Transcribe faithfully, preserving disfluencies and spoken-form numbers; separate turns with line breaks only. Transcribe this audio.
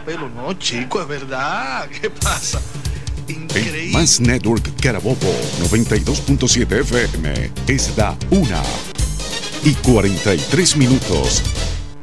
pelo. No, chico, es verdad. ¿Qué pasa? Increíble.
En Más Network Carabobo noventa y dos punto siete F M es la una y cuarenta y tres minutos.